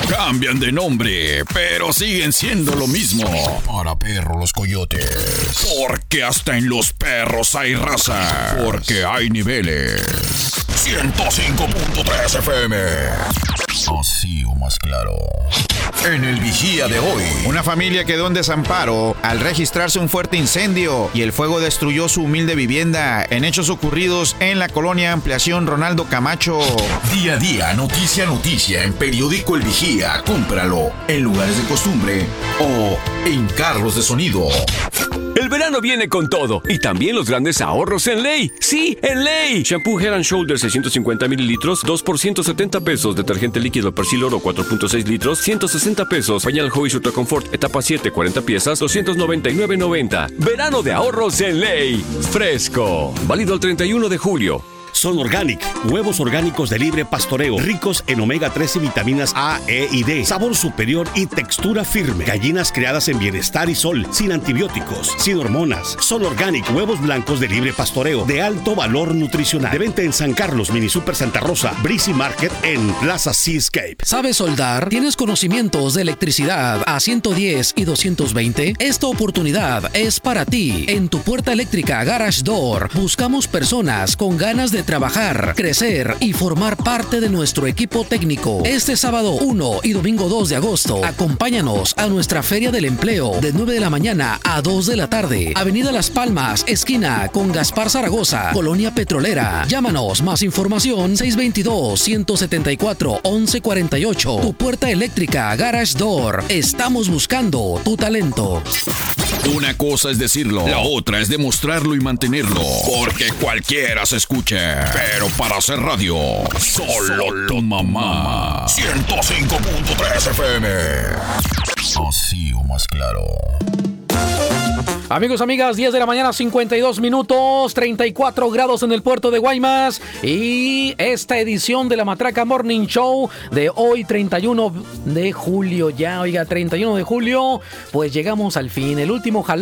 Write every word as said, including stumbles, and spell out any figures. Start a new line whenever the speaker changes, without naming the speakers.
Cambian de nombre, pero siguen siendo lo mismo. Para perro los coyotes. Porque hasta en los perros hay raza. Porque hay niveles. ciento cinco punto tres F M. Así o más claro. En el Vigía de hoy.
Una familia quedó en desamparo al registrarse un fuerte incendio y el fuego destruyó su humilde vivienda en hechos ocurridos en la colonia Ampliación Ronaldo Camacho.
Día a día, noticia a noticia en Periódico El Vigía. Cómpralo en lugares de costumbre o en carros de sonido.
El verano viene con todo y también los grandes ahorros en Ley. ¡Sí, en Ley! Shampoo Head and Shoulders seiscientos cincuenta mililitros, dos por ciento setenta pesos. Detergente líquido Persil Oro cuatro punto seis litros, ciento sesenta pesos. Pañal Hobbies Ultra Comfort etapa siete, cuarenta piezas, doscientos noventa y nueve noventa. Verano de ahorros en Ley. Fresco. Válido el treinta y uno de julio.
Son Organic, huevos orgánicos de libre pastoreo, ricos en omega tres y vitaminas A, E y D, sabor superior y textura firme. Gallinas criadas en bienestar y sol, sin antibióticos, sin hormonas. Son Organic, huevos blancos de libre pastoreo, de alto valor nutricional. De venta en San Carlos, Mini Super Santa Rosa, Breezy Market en Plaza Seascape.
¿Sabes soldar? ¿Tienes conocimientos de electricidad a ciento diez y doscientos veinte? Esta oportunidad es para ti. En tu puerta eléctrica Garage Door buscamos personas con ganas de trabajar, crecer y formar parte de nuestro equipo técnico. Este sábado uno y domingo dos de agosto, acompáñanos a nuestra Feria del Empleo de nueve de la mañana a dos de la tarde. Avenida Las Palmas, esquina con Gaspar Zaragoza, Colonia Petrolera. Llámanos, más información seis dos dos, uno siete cuatro, once cuarenta y ocho. Tu puerta eléctrica Garage Door. Estamos buscando tu talento.
Una cosa es decirlo, la otra es demostrarlo y mantenerlo. Porque cualquiera se escucha. Pero para hacer radio, solo tu mamá. ciento cinco punto tres F M. Así o más claro.
Amigos, amigas, diez de la mañana, cincuenta y dos minutos, treinta y cuatro grados en el puerto de Guaymas. Y esta edición de la Matraca Morning Show de hoy, treinta y uno de julio, ya, oiga, treinta y uno de julio, pues llegamos al fin, el último jalón